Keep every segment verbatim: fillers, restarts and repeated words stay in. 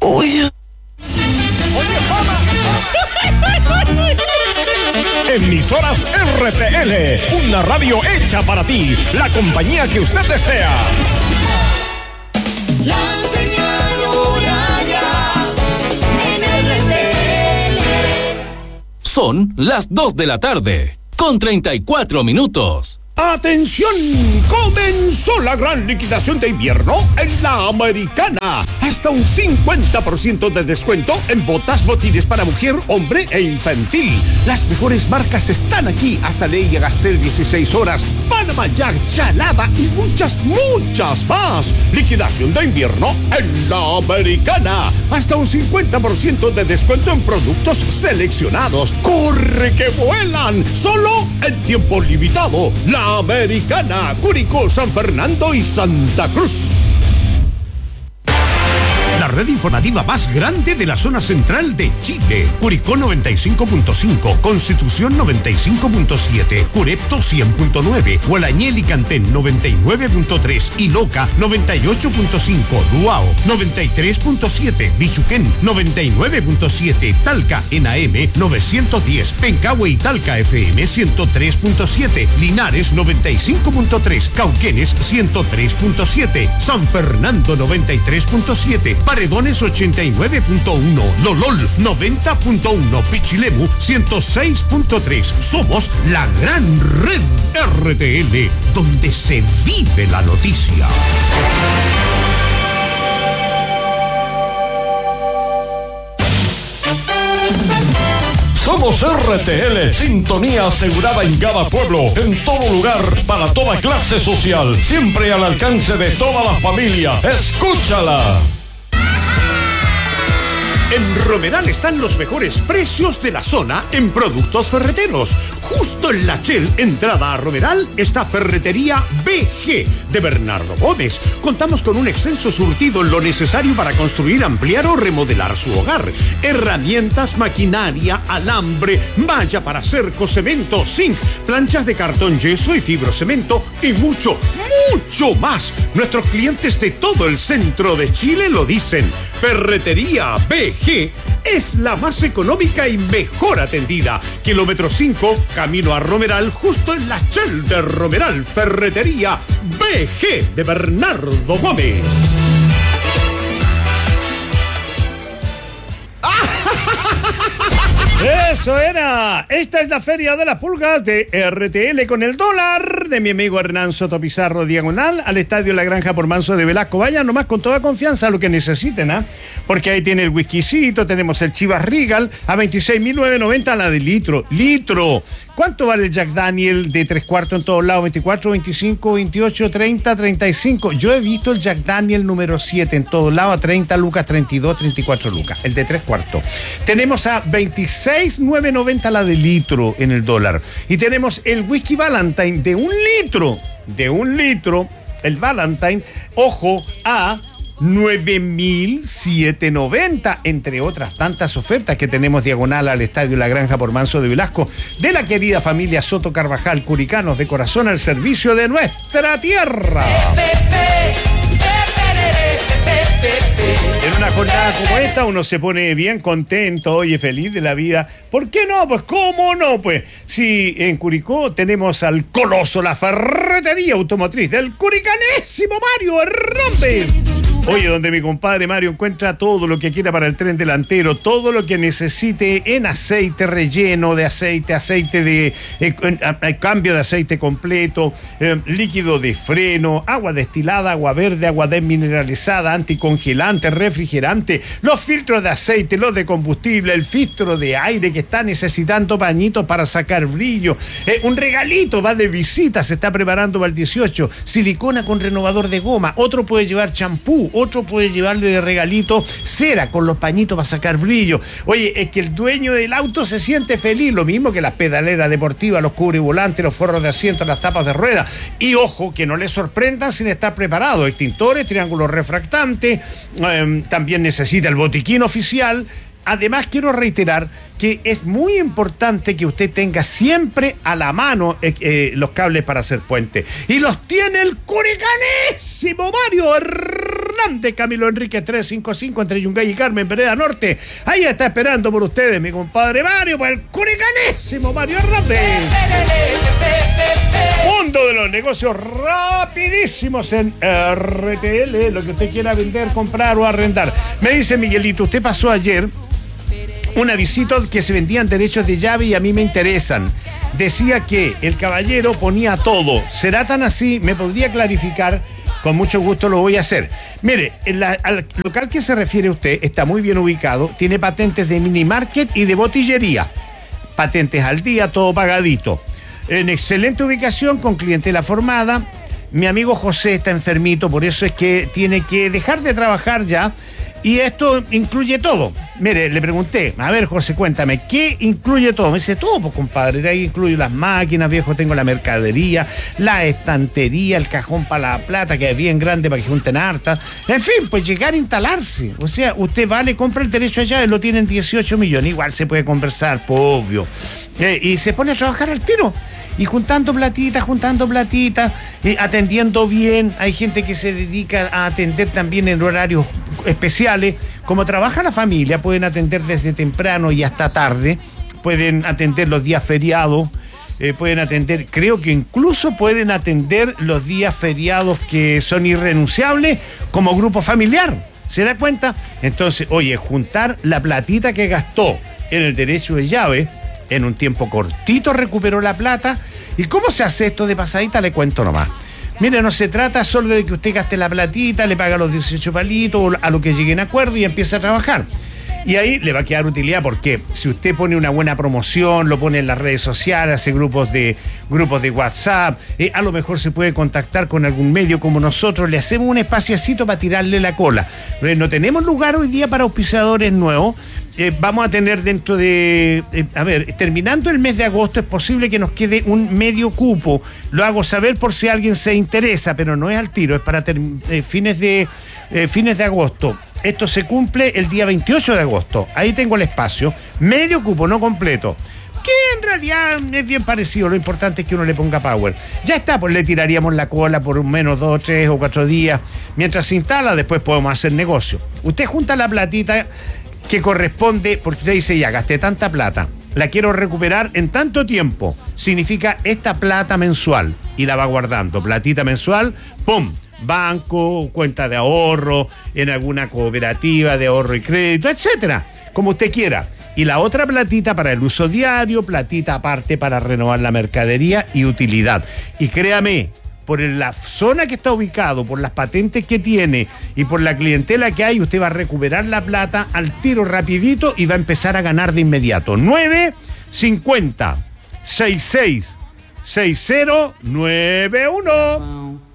Uy. Emisoras R T L, una radio hecha para ti, la compañía que usted desea. La señal horaria en R T L. Son las dos de la tarde, con treinta y cuatro minutos. ¡Atención! Comenzó la gran liquidación de invierno en La Americana. Hasta un cincuenta por ciento de descuento en botas, botines para mujer, hombre e infantil. Las mejores marcas están aquí. Azalea y Gazelle dieciséis horas, Panama Jack, Chalada y muchas, muchas más. Liquidación de invierno en La Americana. Hasta un cincuenta por ciento de descuento en productos seleccionados. ¡Corre que vuelan! Solo en tiempo limitado. La Americana, Curicó, San Fernando y Santa Cruz. La red informativa más grande de la zona central de Chile. Curicó noventa y cinco punto cinco, Constitución noventa y cinco punto siete, Curepto cien punto nueve, Gualañé y Cantén noventa y nueve punto tres y Loca noventa y ocho punto cinco, Ruao noventa y tres punto siete, Bichuquén noventa y nueve punto siete, Talca en A M novecientos diez, Pencahue y Talca F M ciento tres punto siete, Linares noventa y cinco punto tres, Cauquenes ciento tres punto siete, San Fernando noventa y tres punto siete, Paredones ochenta y nueve punto uno, Lolol noventa punto uno, Pichilemu ciento seis punto tres. Somos la gran red R T L, donde se vive la noticia. Somos R T L, sintonía asegurada en cada pueblo, en todo lugar, para toda clase social, siempre al alcance de toda la familia. ¡Escúchala! En Romeral están los mejores precios de la zona en productos ferreteros. Justo en la Shell, entrada a Romeral, está Ferretería B G de Bernardo Gómez. Contamos con un extenso surtido en lo necesario para construir, ampliar o remodelar su hogar. Herramientas, maquinaria, alambre, malla para cerco, cemento, zinc, planchas de cartón, yeso y fibrocemento y mucho, mucho más. Nuestros clientes de todo el centro de Chile lo dicen. Ferretería B G es la más económica y mejor atendida. Kilómetro cinco, camino a Romeral, justo en la Shell de Romeral. Ferretería B G de Bernardo Gómez. Eso era. Esta es la Feria de las Pulgas de R T L con el dólar de mi amigo Hernán Soto Pizarro, diagonal al Estadio La Granja por Manso de Velasco. Vayan nomás con toda confianza a lo que necesiten, ¿ah? ¿eh? Porque ahí tiene el whiskycito, tenemos el Chivas Regal a veintiséis mil novecientos noventa la de litro. ¡Litro! ¿Cuánto vale el Jack Daniel de tres cuartos en todos lados? veinticuatro, veinticinco, veintiocho, treinta, treinta y cinco. Yo he visto el Jack Daniel número siete en todos lados a treinta lucas, treinta y dos, treinta y cuatro lucas. El de tres cuartos. Tenemos a veintiséis mil novecientos noventa la de litro en el dólar. Y tenemos el whisky Valentine de un litro. De un litro. El Valentine, ojo, a nueve mil setecientos noventa, entre otras tantas ofertas que tenemos diagonal al Estadio La Granja por Manso de Velasco, de la querida familia Soto Carvajal, curicanos de corazón al servicio de nuestra tierra. En una jornada como esta uno se pone bien contento, oye, feliz de la vida. ¿Por qué no? Pues ¿cómo no? Pues si en Curicó tenemos al coloso, la ferretería automotriz del curicanésimo Mario Hernández. Oye, donde mi compadre Mario encuentra todo lo que quiera para el tren delantero, todo lo que necesite en aceite, relleno de aceite, aceite de eh, eh, cambio de aceite completo, eh, líquido de freno, agua destilada, agua verde, agua desmineralizada, anticongelante, refrigerante, los filtros de aceite, los de combustible, el filtro de aire que está necesitando pañitos para sacar brillo, eh, un regalito, va de visita, se está preparando para el dieciocho, silicona con renovador de goma, otro puede llevar champú, otro puede llevarle de regalito cera con los pañitos para sacar brillo. Oye, es que el dueño del auto se siente feliz, lo mismo que las pedaleras deportivas, los cubrevolantes, los forros de asiento, las tapas de rueda. Y ojo, que no les sorprendan sin estar preparados. Extintores, triángulos refractantes, eh, también necesita el botiquín oficial. Además, quiero reiterar que es muy importante que usted tenga siempre a la mano eh, eh, los cables para hacer puente. Y los tiene el curicanésimo Mario Hernández. Hernández, Camilo Enrique trescientos cincuenta y cinco, entre Yungay y Carmen, Vereda Norte. Ahí está esperando por ustedes mi compadre Mario, para el curicanésimo Mario Hernández. Mundo de los negocios rapidísimos en R T L, lo que usted quiera vender, comprar o arrendar. Me dice Miguelito, usted pasó ayer una visita que se vendían derechos de llave y a mí me interesan. Decía que el caballero ponía todo. ¿Será tan así? ¿Me podría clarificar? Con mucho gusto lo voy a hacer. Mire, la, al local que se refiere usted está muy bien ubicado, tiene patentes de mini market y de botillería. Patentes al día, todo pagadito. En excelente ubicación, con clientela formada. Mi amigo José está enfermito, por eso es que tiene que dejar de trabajar ya. Y esto incluye todo. Mire, le pregunté, a ver, José, cuéntame, ¿qué incluye todo? Me dice, todo, pues, compadre. De ahí incluye las máquinas, viejo, tengo la mercadería, la estantería, el cajón para la plata, que es bien grande para que junten harta. En fin, pues llegar a instalarse. O sea, usted va, le compra el derecho allá, lo tienen dieciocho millones. Igual se puede conversar, pues, obvio. Eh, y se pone a trabajar al tiro. Y juntando platita, juntando platita, eh, atendiendo bien. Hay gente que se dedica a atender también en horarios especiales. Como trabaja la familia, pueden atender desde temprano y hasta tarde. Pueden atender los días feriados. Eh, pueden atender, creo que incluso pueden atender los días feriados que son irrenunciables como grupo familiar. ¿Se da cuenta? Entonces, oye, juntar la platita que gastó en el derecho de llave, en un tiempo cortito recuperó la plata. ¿Y cómo se hace esto de pasadita? Le cuento nomás. Mire, no se trata solo de que usted gaste la platita, le paga los dieciocho palitos, a lo que lleguen a acuerdo y empiece a trabajar. Y ahí le va a quedar utilidad, porque si usted pone una buena promoción, lo pone en las redes sociales, hace grupos de grupos de WhatsApp, eh, a lo mejor se puede contactar con algún medio como nosotros, le hacemos un espaciacito para tirarle la cola. Eh, no tenemos lugar hoy día para auspiciadores nuevos. Eh, vamos a tener dentro de, eh, a ver, terminando el mes de agosto es posible que nos quede un medio cupo. Lo hago saber por si alguien se interesa, pero no es al tiro, es para ter, eh, fines de eh, fines de agosto. Esto se cumple el día veintiocho de agosto. Ahí tengo el espacio. Medio cupo, no completo. Que en realidad es bien parecido. Lo importante es que uno le ponga power. Ya está, pues le tiraríamos la cola por un menos dos, tres o cuatro días. Mientras se instala, después podemos hacer negocio. Usted junta la platita que corresponde, porque usted dice, ya gasté tanta plata, la quiero recuperar en tanto tiempo. Significa esta plata mensual. Y la va guardando. Platita mensual, ¡pum! Banco, cuenta de ahorro, en alguna cooperativa de ahorro y crédito, etcétera, como usted quiera. Y la otra platita para el uso diario, platita aparte para renovar la mercadería y utilidad. Y créame, por la zona que está ubicado, por las patentes que tiene y por la clientela que hay, usted va a recuperar la plata al tiro rapidito y va a empezar a ganar de inmediato. nueve cincuenta, sesenta y seis, sesenta nueve uno.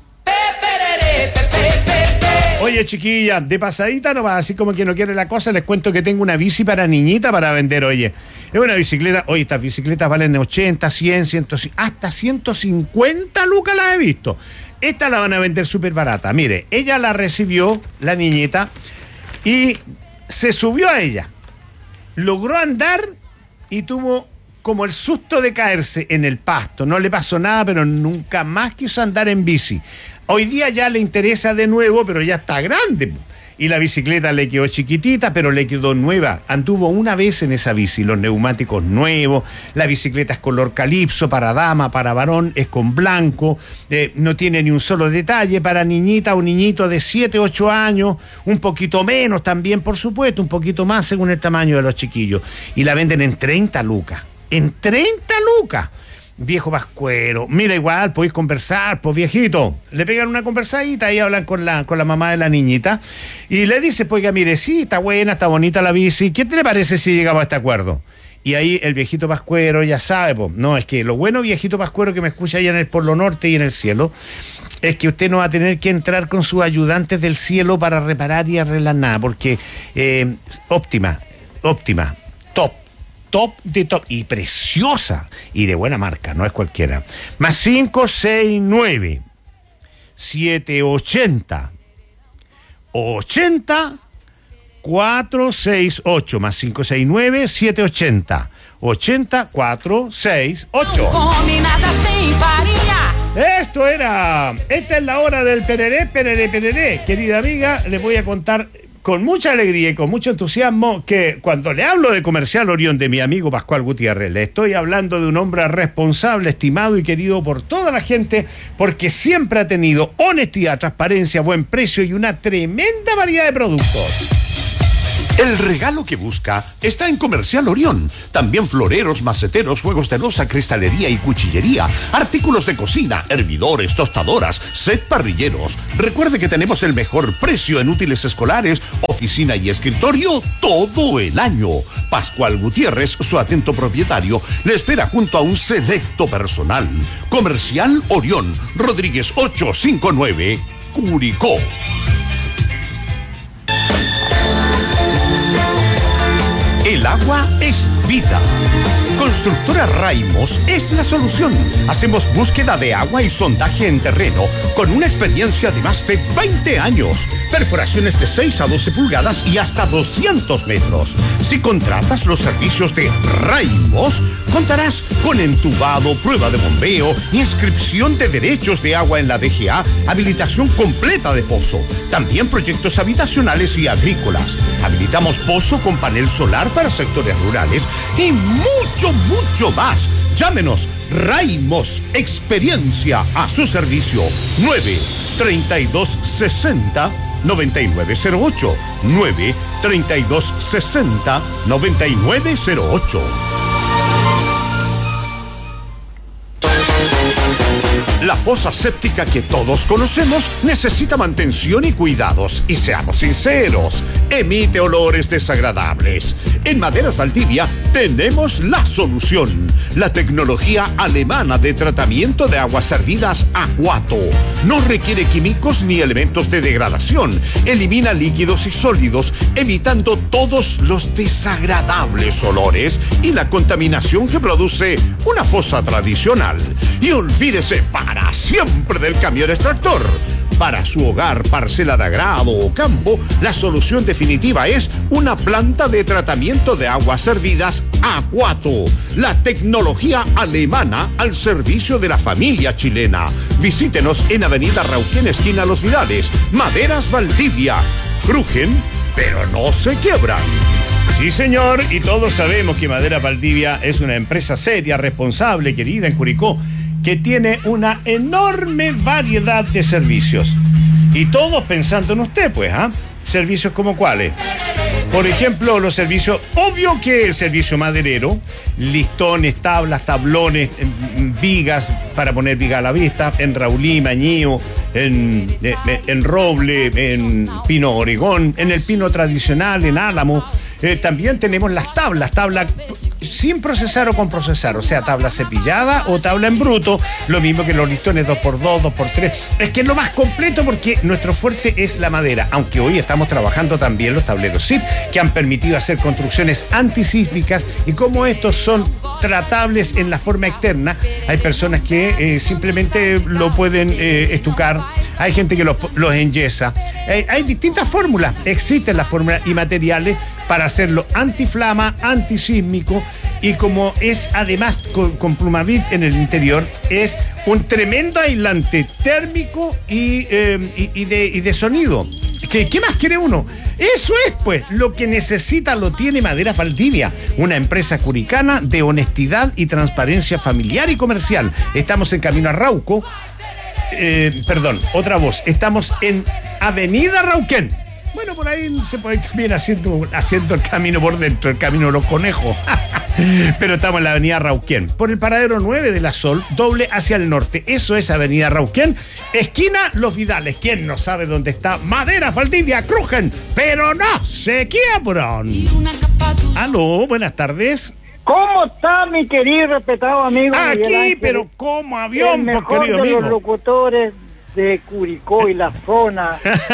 Oye, chiquilla, de pasadita nomás, así como que no quiere la cosa, les cuento que tengo una bici para niñita para vender, oye. Es una bicicleta, oye, estas bicicletas valen ochenta, cien, cien, hasta ciento cincuenta lucas las he visto. Esta la van a vender súper barata. Mire, ella la recibió, la niñita, y se subió a ella. Logró andar y tuvo como el susto de caerse en el pasto. No le pasó nada, pero nunca más quiso andar en bici. Hoy día ya le interesa de nuevo, pero ya está grande. Y la bicicleta le quedó chiquitita, pero le quedó nueva. Anduvo una vez en esa bici, los neumáticos nuevos, la bicicleta es color calipso, para dama, para varón, es con blanco, eh, no tiene ni un solo detalle, para niñita o niñito de siete, ocho años, un poquito menos también, por supuesto, un poquito más según el tamaño de los chiquillos. Y la venden en treinta lucas. En treinta lucas. Viejo pascuero, mira, igual podéis conversar, pues viejito, le pegan una conversadita y hablan con la, con la mamá de la niñita y le dice, pues mire, sí, está buena, está bonita la bici, ¿qué te le parece si llegamos a este acuerdo? Y ahí el viejito pascuero ya sabe, pues, no, es que lo bueno, viejito pascuero, que me escucha allá en el Polo Norte y en el cielo, es que usted no va a tener que entrar con sus ayudantes del cielo para reparar y arreglar nada, porque eh, óptima, óptima, top. Top de top y preciosa y de buena marca, no es cualquiera. Más cinco seis nueve, siete ochenta, ochenta, cuatro seis ocho. Más cinco seis nueve, siete ochenta, ochenta, cuatro seis ocho. Esto era, esta es la hora del pereré, pereré, pereré. Querida amiga, les voy a contar con mucha alegría y con mucho entusiasmo que cuando le hablo de Comercial Orión de mi amigo Pascual Gutiérrez, le estoy hablando de un hombre responsable, estimado y querido por toda la gente, porque siempre ha tenido honestidad, transparencia, buen precio y una tremenda variedad de productos. El regalo que busca está en Comercial Orión. También floreros, maceteros, juegos de loza, cristalería y cuchillería, artículos de cocina, hervidores, tostadoras, set parrilleros. Recuerde que tenemos el mejor precio en útiles escolares, oficina y escritorio todo el año. Pascual Gutiérrez, su atento propietario, le espera junto a un selecto personal. Comercial Orión, Rodríguez ochocientos cincuenta y nueve, Curicó. El agua es vida. Constructora Raimos es la solución. Hacemos búsqueda de agua y sondaje en terreno con una experiencia de más de veinte años. Perforaciones de seis a doce pulgadas y hasta doscientos metros. Si contratas los servicios de Raimos, contarás con entubado, prueba de bombeo, inscripción de derechos de agua en la D G A, habilitación completa de pozo. También proyectos habitacionales y agrícolas. Habilitamos pozo con panel solar para sectores rurales y mucho, mucho más. Llámenos. Raimos, experiencia a su servicio. nueve treinta y dos sesenta noventa y nueve cero ocho. nueve treinta y dos sesenta noventa y nueve cero ocho. La fosa séptica que todos conocemos necesita mantención y cuidados. Y seamos sinceros, emite olores desagradables. En Maderas Valdivia tenemos la solución. La tecnología alemana de tratamiento de aguas servidas Aquato. No requiere químicos ni elementos de degradación. Elimina líquidos y sólidos, evitando todos los desagradables olores y la contaminación que produce una fosa tradicional. Y olvídese para siempre del camión extractor. Para su hogar, parcela de agrado o campo, la solución definitiva es una planta de tratamiento de aguas servidas Aquato. La tecnología alemana al servicio de la familia chilena. Visítenos en Avenida Rauquén, esquina Los Vidales. Maderas Valdivia. Crujen, pero no se quiebran. Sí, señor, y todos sabemos que Maderas Valdivia es una empresa seria, responsable, querida en Curicó, que tiene una enorme variedad de servicios. Y todos pensando en usted, pues, ¿ah? ¿eh? ¿Servicios como cuáles? Por ejemplo, los servicios, obvio que el servicio maderero, listones, tablas, tablones, vigas para poner viga a la vista, en raulí, mañío, en, en, en roble, en pino oregón, en el pino tradicional, en álamo. Eh, también tenemos las tablas, tabla sin procesar o con procesar, o sea, tabla cepillada o tabla en bruto, lo mismo que los listones dos por dos, dos por tres. Es que es lo más completo porque nuestro fuerte es la madera, aunque hoy estamos trabajando también los tableros S I P, que han permitido hacer construcciones antisísmicas, y como estos son tratables en la forma externa, hay personas que eh, simplemente lo pueden eh, estucar, hay gente que los, los enyesa, eh, hay distintas fórmulas, existen las fórmulas y materiales para hacerlo antiflama, antisísmico, y como es además con, con Plumavit en el interior, es un tremendo aislante térmico y, eh, y, y, de, y de sonido. ¿Qué, ¿Qué más quiere uno? Eso es, pues, lo que necesita lo tiene Maderas Valdivia, una empresa curicana de honestidad y transparencia familiar y comercial. Estamos en Camino a Rauco, eh, perdón, otra voz, estamos en Avenida Rauquén. Bueno, por ahí se puede ir también haciendo, haciendo el camino por dentro, el camino de los conejos. Pero estamos en la avenida Rauquén, por el paradero nueve de la Sol, doble hacia el norte. Eso es avenida Rauquén, esquina Los Vidales. ¿Quién no sabe dónde está Maderas Valdivia? Crujen, pero no se quiebran. Aló, buenas tardes. ¿Cómo está mi querido y respetado amigo? Aquí, pero como avión, el mejor pues, querido de amigo. Los locutores de Curicó y la zona.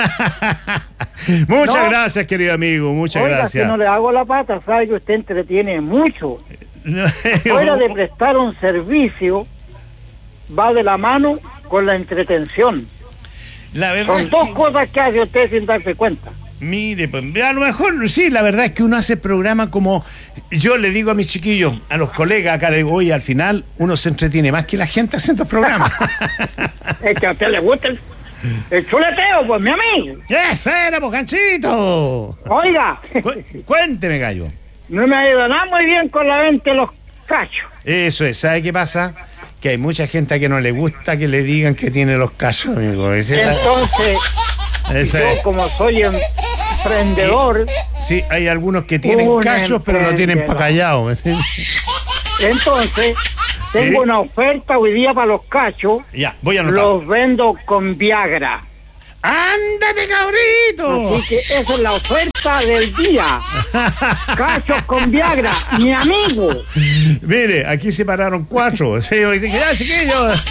Muchas no, gracias, querido amigo, muchas oiga, gracias. que no le hago la pata, sabe que usted entretiene mucho. Fuera de prestar un servicio, va de la mano con la entretención. La verdad Son dos que... cosas que hace usted sin darse cuenta. Mire, pues a lo mejor sí, la verdad es que uno hace programa como yo le digo a mis chiquillos, a los colegas acá, le digo, oye, al final uno se entretiene más que la gente haciendo programas. Es que a usted le gusta el, el chuleteo, pues mi amigo. ¡Eso era, pues, Ganchito! Oiga, Cu- cuénteme, gallo. no me ha ido nada muy bien con la venta de los cachos. Eso es, ¿sabe qué pasa? Que hay mucha gente a que no le gusta que le digan que tiene los cachos, amigo. Esa es la- Entonces, esa yo es- como soy emprendedor, Sí, hay algunos que tienen Un cachos, pero lo tienen emprendedor. pa' callado. entonces tengo ¿Eh? una oferta hoy día para los cachos. Ya, voy a anotar. Los vendo con Viagra. ¡Ándate, cabrito! Así que esa es la oferta del día. Cachos con Viagra, mi amigo. Mire, aquí se pararon cuatro. Sí, hoy dije, ya, chiquillos.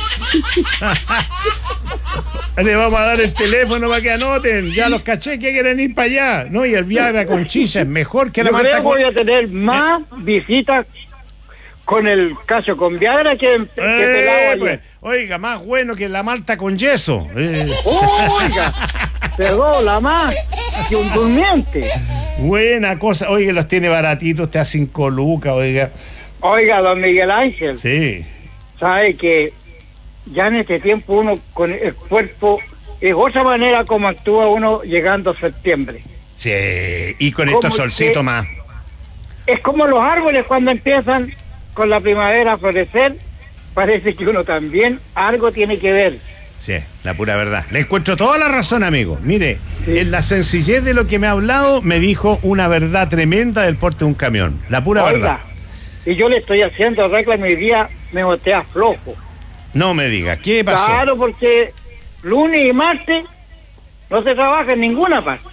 Le vamos a dar el teléfono para que anoten. Ya los caché que quieren ir para allá. No, y el Viagra con chicha es mejor que la Yo creo malta que con... voy a tener más visitas con el cacho con Viagra que, que pelado Eh, ayer. pues, oiga, más bueno que la malta con yeso. Eh, Oiga, perdón, la más que un durmiente. buena cosa. Oiga, los tiene baratitos, te a cinco lucas, oiga. Oiga, don Miguel Ángel, Sí. sabe que ya en este tiempo uno con el cuerpo es otra manera como actúa uno llegando a septiembre. Sí, y con ¿Cómo estos solcitos que- más. Es como los árboles cuando empiezan con la primavera a florecer, parece que uno también algo tiene que ver. Sí, la pura verdad. Le encuentro toda la razón, amigo. Mire, Sí. en la sencillez de lo que me ha hablado, me dijo una verdad tremenda del porte de un camión. La pura verdad. Oiga, y yo le estoy haciendo reclamo y día me botea flojo. No me diga, ¿qué pasó? Claro, porque lunes y martes no se trabaja en ninguna parte.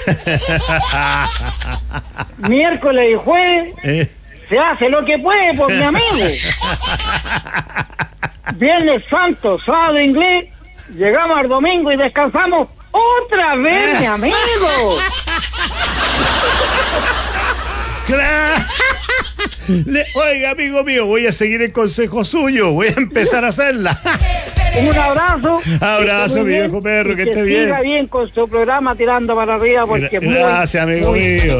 Miércoles y jueves Eh, se hace lo que puede por mi amigo. Viernes santo, sábado inglés, llegamos al domingo y descansamos otra vez, mi amigo. claro. Le- oiga, amigo mío, voy a seguir el consejo suyo. Voy a empezar a hacerla. Un abrazo. Abrazo, Que esté muy mi bien, viejo perro, y que esté bien. siga bien con su programa tirando para arriba porque es muy, Gracias, amigo muy- mío.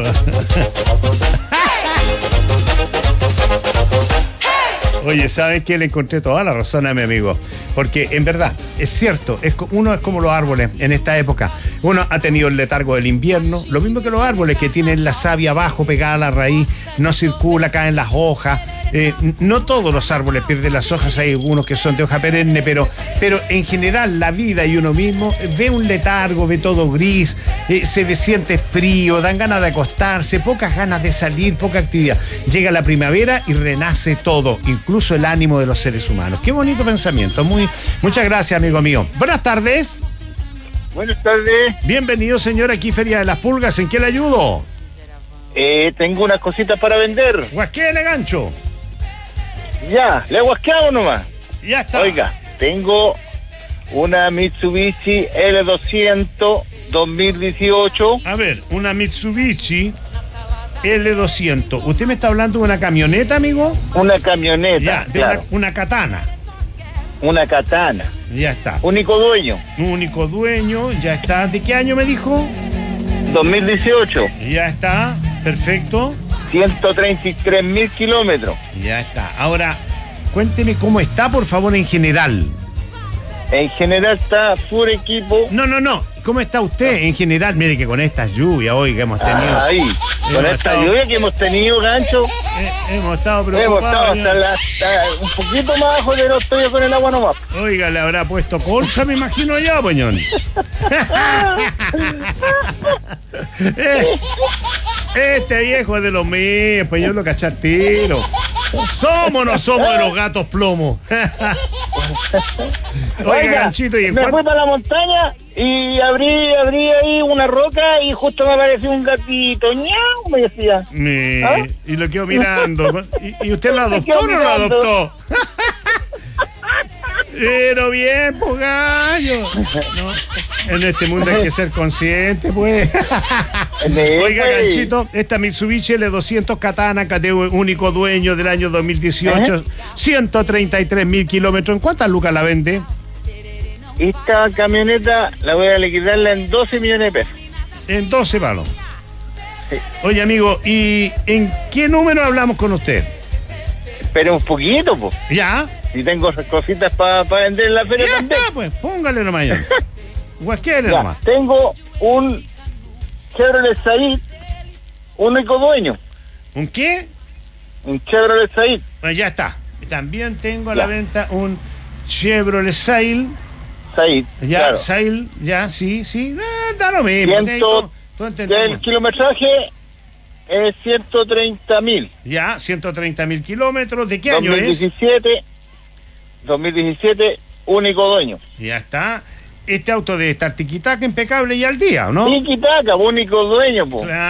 Oye, ¿sabes qué? Le encontré toda la razón a mi amigo. Porque en verdad, es cierto, es, co- uno es como los árboles en esta época. Uno ha tenido el letargo del invierno, lo mismo que los árboles que tienen la savia abajo pegada a la raíz, no circula, caen las hojas. Eh, no todos los árboles pierden las hojas, hay algunos que son de hoja perenne, pero, pero en general la vida y uno mismo eh, ve un letargo, ve todo gris, eh, se ve- siente frío, dan ganas de acostarse, pocas ganas de salir, poca actividad. Llega la primavera y renace todo, incluso el ánimo de los seres humanos. Qué bonito pensamiento. Muy, muchas gracias, amigo mío. Buenas tardes. Buenas tardes. Bienvenido, señor, aquí Feria de las Pulgas. ¿En qué le ayudo? Eh, tengo unas cositas para vender. Guasquele gancho. Ya, le guasqueado nomás. Ya está. Oiga, tengo una Mitsubishi L doscientos dos mil dieciocho. A ver, una Mitsubishi L doscientos. ¿Usted me está hablando de una camioneta, amigo? Una camioneta, Ya, de claro. una, una katana. Una Katana. Ya está. Único dueño. Un único dueño, ya está. ¿De qué año me dijo? dos mil dieciocho. Ya está, perfecto. ciento treinta y tres mil kilómetros. Ya está. Ahora, cuénteme cómo está, por favor, en general. En general está full equipo. No, no, no. ¿Cómo está usted en general? Mire que con estas lluvias hoy que hemos tenido. Ahí, con Hemos esta estado- lluvia que hemos tenido, gancho, eh, hemos estado hemos estado preocupados. hasta, la- hasta un poquito más abajo de los estoy con el agua nomás. Oiga, le habrá puesto concha, me imagino ya, poñón. Eh, Este viejo es de los míos, pues yo lo caché al tiro. ¿Somos o no somos de los gatos plomo? Oiga, ganchito, ¿y en me cuánto- fui para la montaña y abrí, abrí ahí una roca y justo me apareció un gatito. ¡Ñau! Me decía. Me- ¿Ah? Y lo quedo mirando. ¿Y, y usted lo Me adoptó quedo o no lo mirando. adoptó? Pero bien, pues gallo. No, en este mundo hay que ser consciente, pues. Oiga, ganchito, esta Mitsubishi L doscientos Katana, de único dueño del año dos mil dieciocho, ciento treinta y tres mil kilómetros. ¿En cuántas lucas la vende? Esta camioneta la voy a liquidarla en doce millones de pesos. En doce palos. Sí. Oye, amigo, ¿y en qué número hablamos con usted? Espere un poquito, pues. ¿Ya? Si tengo esas cositas para vender en la feria Ya también. está, pues, póngale nomás ya. Guasquele Ya, nomás. tengo un Chevrolet Said, único dueño. ¿Un qué? Un Chevrolet Said. Pues ya está. También tengo a Ya. la venta un Chevrolet Sail. Said, Ya, claro. Sail, ya, sí, sí. Eh, da lo mismo. Ciento- ¿sí? Todo- todo El entendemos. kilometraje es ciento treinta mil. Ya, ciento treinta mil kilómetros. ¿De qué año dos mil es? diecisiete, dos mil diecisiete, único dueño. Ya está. Este auto debe estar tiquitaca, impecable y al día, ¿o ¿no? Tiki-taka, único dueño, pues. Claro.